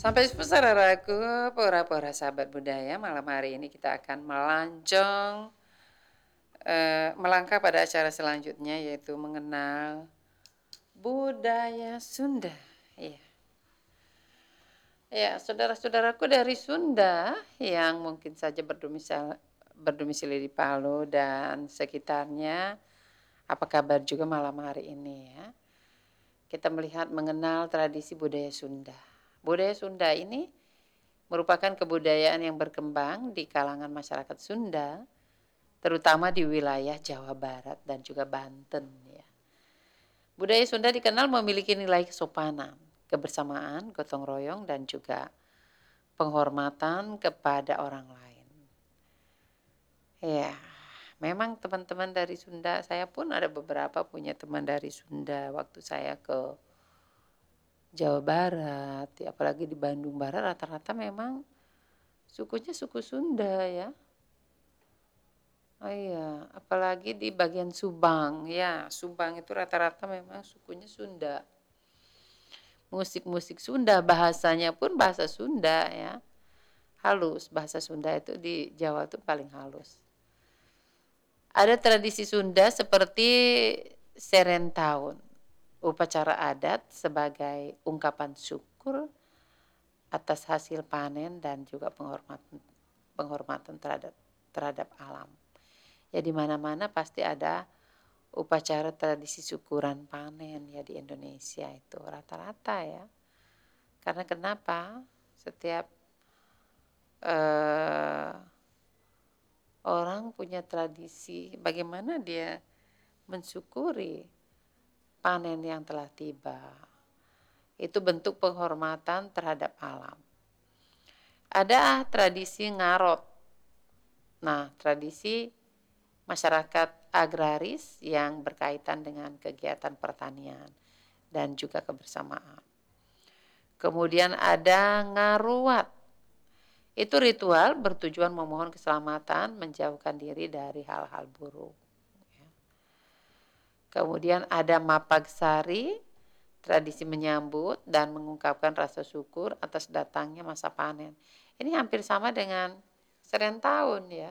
Sampai saudaraku, pora-pora sahabat budaya, malam hari ini kita akan melangkah pada acara selanjutnya yaitu mengenal budaya Sunda. Iya. Ya, saudara-saudaraku dari Sunda yang mungkin saja berdomisili di Palu dan sekitarnya, apa kabar juga malam hari ini ya? Kita melihat mengenal tradisi budaya Sunda. Budaya Sunda ini merupakan kebudayaan yang berkembang di kalangan masyarakat Sunda, terutama di wilayah Jawa Barat dan juga Banten ya. Budaya Sunda dikenal memiliki nilai kesopanan, kebersamaan, gotong royong dan juga penghormatan kepada orang lain. Ya, memang teman-teman dari Sunda, saya pun ada beberapa punya teman dari Sunda waktu saya ke Jawa Barat, ya, apalagi di Bandung Barat rata-rata memang sukunya suku Sunda ya. Oh iya, apalagi di bagian Subang ya, Subang itu rata-rata memang sukunya Sunda. Musik-musik Sunda, bahasanya pun bahasa Sunda ya. Halus, bahasa Sunda itu di Jawa itu paling halus. Ada tradisi Sunda seperti Serentahun, upacara adat sebagai ungkapan syukur atas hasil panen dan juga penghormatan terhadap alam. Ya di mana-mana pasti ada upacara tradisi syukuran panen ya di Indonesia itu rata-rata ya. Karena kenapa? Setiap orang punya tradisi bagaimana dia mensyukuri panen yang telah tiba. Itu bentuk penghormatan terhadap alam. Ada tradisi ngarot. Nah, tradisi masyarakat agraris yang berkaitan dengan kegiatan pertanian dan juga kebersamaan. Kemudian ada ngaruat. Itu ritual bertujuan memohon keselamatan, menjauhkan diri dari hal-hal buruk. Kemudian ada mapagsari, tradisi menyambut dan mengungkapkan rasa syukur atas datangnya masa panen. Ini hampir sama dengan Serentahun ya.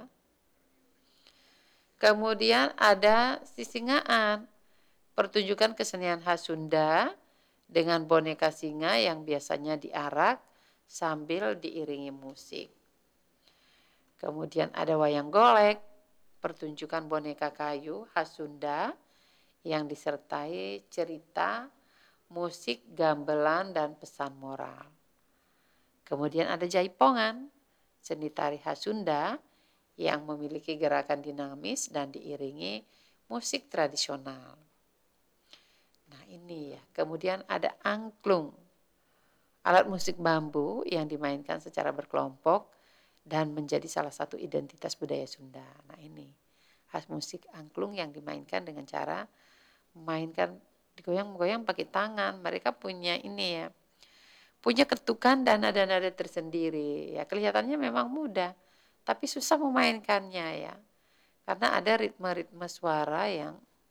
Kemudian ada sisingaan, pertunjukan kesenian khas Sunda dengan boneka singa yang biasanya diarak sambil diiringi musik. Kemudian ada wayang golek, pertunjukan boneka kayu khas Sunda yang disertai cerita, musik, gamelan, dan pesan moral. Kemudian ada jaipongan, seni tari khas Sunda yang memiliki gerakan dinamis dan diiringi musik tradisional. Nah ini ya, kemudian ada angklung, alat musik bambu yang dimainkan secara berkelompok dan menjadi salah satu identitas budaya Sunda. Nah ini, khas musik angklung yang dimainkan dengan cara memainkan digoyang-goyang pakai tangan. Mereka punya ini ya, punya ketukan dan nada-nada tersendiri. Ya kelihatannya memang mudah, tapi susah memainkannya ya. Karena ada ritme-ritme suara yang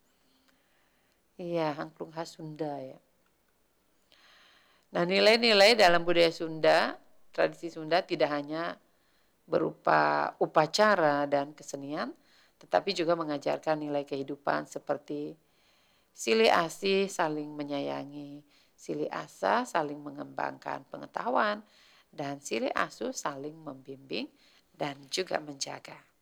iya angklung khas Sunda ya. Nah nilai-nilai dalam budaya Sunda, tradisi Sunda tidak hanya berupa upacara dan kesenian, tetapi juga mengajarkan nilai kehidupan seperti silih asih saling menyayangi, silih asa saling mengembangkan pengetahuan, dan silih asuh saling membimbing dan juga menjaga.